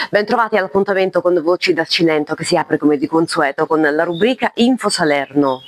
Bentrovati all'appuntamento con Voci da Cilento, che si apre come di consueto con la rubrica Info Salerno.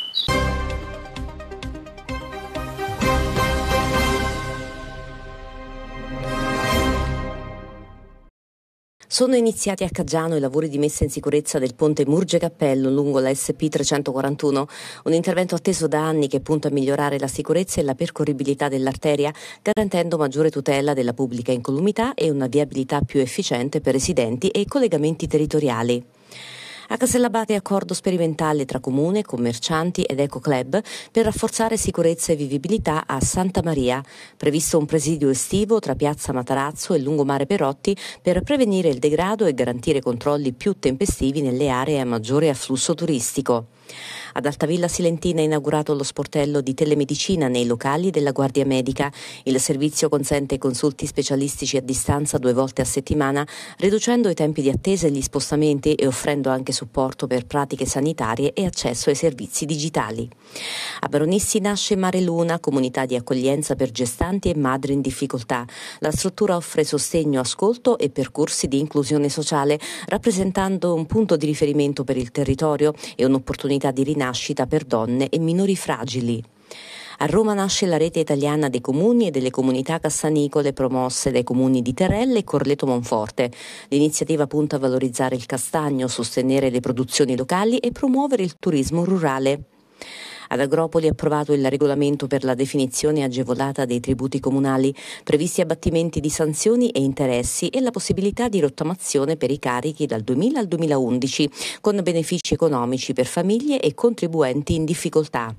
Sono iniziati a Caggiano i lavori di messa in sicurezza del ponte Murge Cappello lungo la SP 341, un intervento atteso da anni che punta a migliorare la sicurezza e la percorribilità dell'arteria, garantendo maggiore tutela della pubblica incolumità e una viabilità più efficiente per residenti e collegamenti territoriali. A Castellabate accordo sperimentale tra comune, commercianti ed Ecoclub per rafforzare sicurezza e vivibilità a Santa Maria. Previsto un presidio estivo tra Piazza Matarazzo e Lungomare Perotti per prevenire il degrado e garantire controlli più tempestivi nelle aree a maggiore afflusso turistico. Ad Altavilla Silentina è inaugurato lo sportello di telemedicina nei locali della Guardia Medica. Il servizio consente consulti specialistici a distanza 2 volte a settimana, riducendo i tempi di attesa e gli spostamenti e offrendo anche supporto per pratiche sanitarie e accesso ai servizi digitali. A Baronissi nasce Mare Luna, comunità di accoglienza per gestanti e madri in difficoltà. La struttura offre sostegno, ascolto e percorsi di inclusione sociale, rappresentando un punto di riferimento per il territorio e un'opportunità di rinascita per donne e minori fragili. A Roma nasce la rete italiana dei comuni e delle comunità cassanicole promosse dai comuni di Terelle e Corleto Monforte. L'iniziativa punta a valorizzare il castagno, sostenere le produzioni locali e promuovere il turismo rurale. Ad Agropoli è approvato il regolamento per la definizione agevolata dei tributi comunali, previsti abbattimenti di sanzioni e interessi e la possibilità di rottamazione per i carichi dal 2000 al 2011, con benefici economici per famiglie e contribuenti in difficoltà.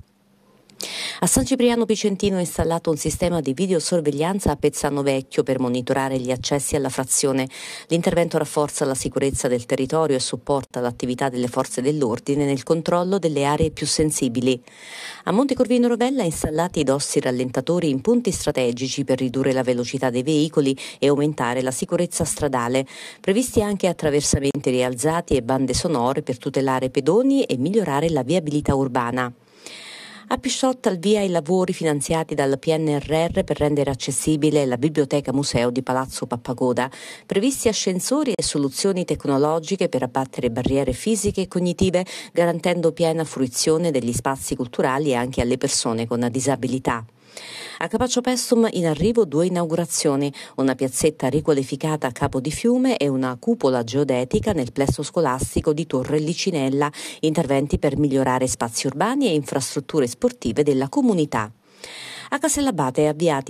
A San Cipriano Picentino è installato un sistema di videosorveglianza a Pezzano Vecchio per monitorare gli accessi alla frazione. L'intervento rafforza la sicurezza del territorio e supporta l'attività delle forze dell'ordine nel controllo delle aree più sensibili. A Montecorvino Rovella installati i dossi rallentatori in punti strategici per ridurre la velocità dei veicoli e aumentare la sicurezza stradale. Previsti anche attraversamenti rialzati e bande sonore per tutelare pedoni e migliorare la viabilità urbana. A Pisciotta al via i lavori finanziati dal PNRR per rendere accessibile la biblioteca museo di Palazzo Pappagoda, previsti ascensori e soluzioni tecnologiche per abbattere barriere fisiche e cognitive, garantendo piena fruizione degli spazi culturali anche alle persone con disabilità. A Capaccio Pessum in arrivo 2 inaugurazioni, una piazzetta riqualificata a Capo di Fiume e una cupola geodetica nel plesso scolastico di Torre Licinella, interventi per migliorare spazi urbani e infrastrutture sportive della comunità. A Castellabate avviati